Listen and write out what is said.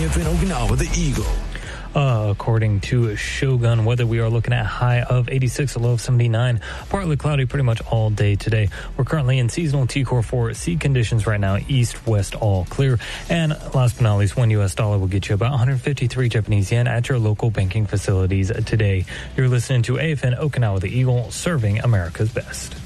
AFN Okinawa, the Eagle. According to Shogun Weather, we are looking at a high of 86, a low of 79. Partly cloudy pretty much all day today. We're currently in seasonal T-Core 4 sea conditions right now, east-west all clear. And last but not least, $1 US will get you about 153 Japanese yen at your local banking facilities today. You're listening to AFN Okinawa, the Eagle, serving America's best.